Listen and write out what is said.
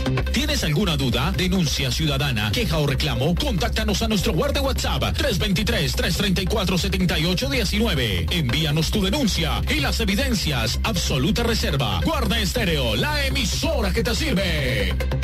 ¿Tienes alguna duda, denuncia ciudadana, queja o reclamo? Contáctanos a nuestro WhatsApp 323-334-7819. Envíanos tu denuncia y las evidencias. Absoluta Reserva. Guarda Estéreo, la emisora que te sirve.